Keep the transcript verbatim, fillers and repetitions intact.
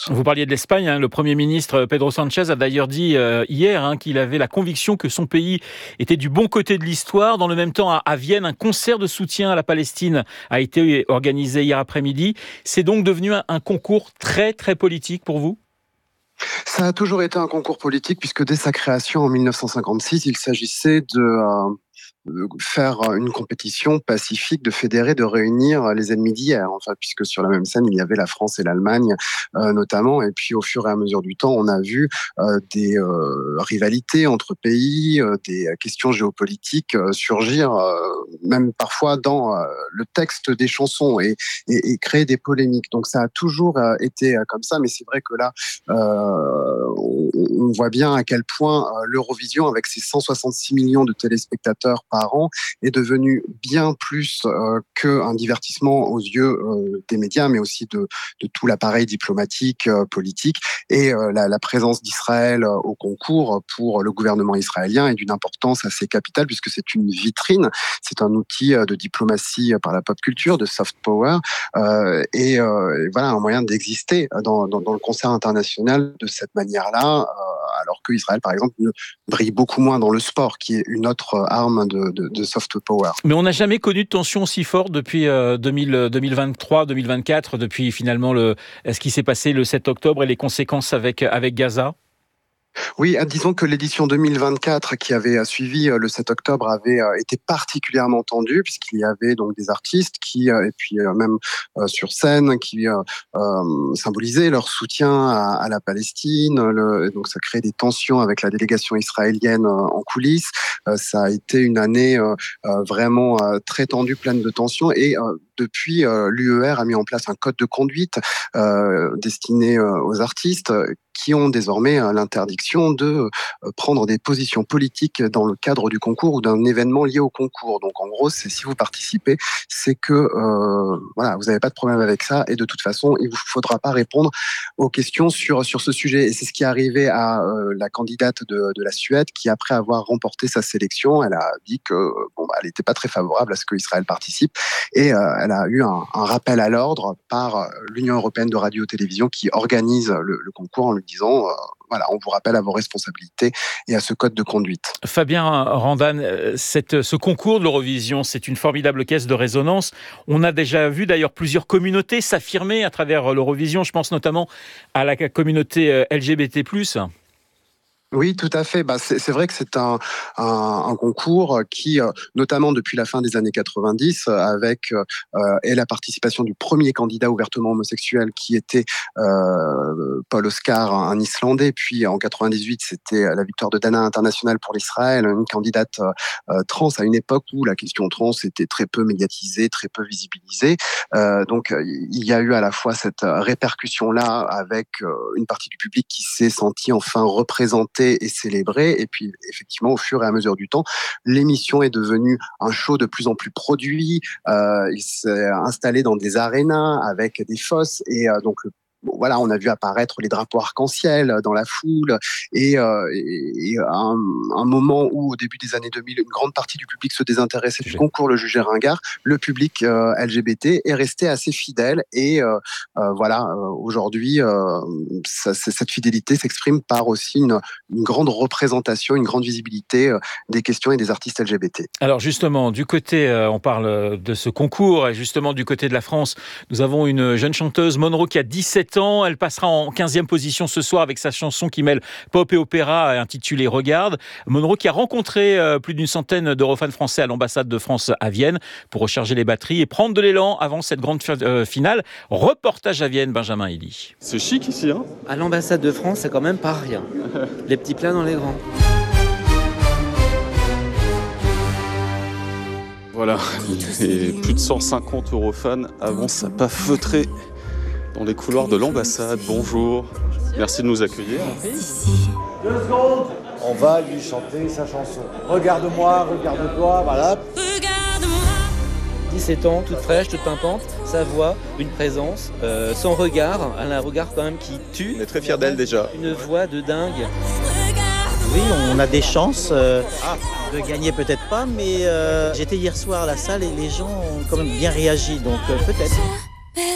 Vous parliez de l'Espagne, hein, le Premier ministre Pedro Sánchez a d'ailleurs dit euh, hier hein, qu'il avait la conviction que son pays était du bon côté de l'histoire. Dans le même temps, à, à Vienne, un concert de soutien à la Palestine a été organisé hier après-midi. C'est donc devenu un, un concours très très politique pour vous ? Ça a toujours été un concours politique puisque dès sa création en mille neuf cent cinquante-six, il s'agissait de... Euh... faire une compétition pacifique, de fédérer, de réunir les ennemis d'hier, enfin, puisque sur la même scène, il y avait la France et l'Allemagne euh, notamment, et puis au fur et à mesure du temps, on a vu euh, des euh, rivalités entre pays, euh, des questions géopolitiques euh, surgir, euh, même parfois dans euh, le texte des chansons, et, et, et créer des polémiques. Donc ça a toujours euh, été euh, comme ça, mais c'est vrai que là, euh, on, on voit bien à quel point euh, l'Eurovision, avec ses cent soixante-six millions de téléspectateurs par par an, est devenu bien plus euh, qu'un divertissement aux yeux euh, des médias, mais aussi de, de tout l'appareil diplomatique, euh, politique. Et euh, la, la présence d'Israël euh, au concours pour le gouvernement israélien est d'une importance assez capitale, puisque c'est une vitrine, c'est un outil euh, de diplomatie par la pop culture, de soft power, euh, et, euh, et voilà un moyen d'exister dans, dans, dans le concert international de cette manière-là, euh, alors que Israël, par exemple, ne brille beaucoup moins dans le sport, qui est une autre arme de, de, de soft power. Mais on n'a jamais connu de tension si forte depuis euh, deux mille, deux mille vingt-trois, deux mille vingt-quatre, depuis finalement le, ce qui s'est passé le sept octobre et les conséquences avec, avec Gaza. Oui, disons que l'édition deux mille vingt-quatre qui avait suivi le sept octobre avait été particulièrement tendue, puisqu'il y avait donc des artistes qui, et puis même sur scène, qui euh, symbolisaient leur soutien à, à la Palestine. Le, donc ça crée des tensions avec la délégation israélienne en coulisses. Ça a été une année vraiment très tendue, pleine de tensions, et depuis, l'U E R a mis en place un code de conduite euh, destiné aux artistes qui ont désormais l'interdiction de prendre des positions politiques dans le cadre du concours ou d'un événement lié au concours. Donc en gros, c'est si vous participez, c'est que euh, voilà, vous n'avez pas de problème avec ça, et de toute façon, il ne vous faudra pas répondre aux questions sur, sur ce sujet. Et c'est ce qui est arrivé à euh, la candidate de, de la Suède, qui après avoir remporté sa sélection, elle a dit que bon, bah, elle n'était pas très favorable à ce qu'Israël participe, et euh, elle a eu un, un rappel à l'ordre par l'Union européenne de radio-télévision qui organise le, le concours en lui disant euh, voilà, on vous rappelle à vos responsabilités et à ce code de conduite. Fabien Randan, cette, ce concours de l'Eurovision, c'est une formidable caisse de résonance. On a déjà vu d'ailleurs plusieurs communautés s'affirmer à travers l'Eurovision. Je pense notamment à la communauté L G B T plus. Oui, tout à fait. Bah, c'est, c'est vrai que c'est un, un, un concours qui, euh, notamment depuis la fin des années quatre-vingt-dix, euh, avec euh, et la participation du premier candidat ouvertement homosexuel qui était euh, Paul Oscar, un, un Islandais, puis en quatre-vingt-dix-huit, c'était la victoire de Dana International pour l'Israël, une candidate euh, trans à une époque où la question trans était très peu médiatisée, très peu visibilisée. Euh, donc, il y a eu à la fois cette répercussion-là avec euh, une partie du public qui s'est senti enfin représentée et célébré, et puis effectivement au fur et à mesure du temps, l'émission est devenue un show de plus en plus produit, euh, il s'est installé dans des arénas avec des fosses, et euh, donc le Bon, voilà, on a vu apparaître les drapeaux arc-en-ciel dans la foule, et, euh, et, et un, un moment où, au début des années deux mille, une grande partie du public se désintéressait du concours, le jugeait ringard. Le public euh, L G B T est resté assez fidèle, et euh, euh, voilà, euh, aujourd'hui, euh, ça, cette fidélité s'exprime par aussi une, une grande représentation, une grande visibilité euh, des questions et des artistes L G B T. Alors justement, du côté, euh, on parle de ce concours, et justement du côté de la France, nous avons une jeune chanteuse, Monro, qui a dix-sept ans. Elle passera en quinzième position ce soir avec sa chanson qui mêle pop et opéra intitulée Regarde. Monro qui a rencontré euh, plus d'une centaine d'Eurofans français à l'ambassade de France à Vienne pour recharger les batteries et prendre de l'élan avant cette grande euh, finale. Reportage à Vienne, Benjamin Elie. C'est chic ici, hein ? À l'ambassade de France, c'est quand même pas rien. Les petits plats dans les grands. Voilà, et plus de cent cinquante Eurofans avancent à pas feutrer dans les couloirs de l'ambassade. Bonjour, merci de nous accueillir. Deux secondes, on va lui chanter sa chanson. Regarde-moi, regarde-toi, voilà. dix-sept ans, toute fraîche, toute pimpante, sa voix, une présence, euh, son regard, elle a un regard quand même qui tue. On est très fiers d'elle déjà. Une voix de dingue. Oui, on a des chances euh, de gagner, peut-être pas, mais euh, j'étais hier soir à la salle et les gens ont quand même bien réagi, donc euh, peut-être.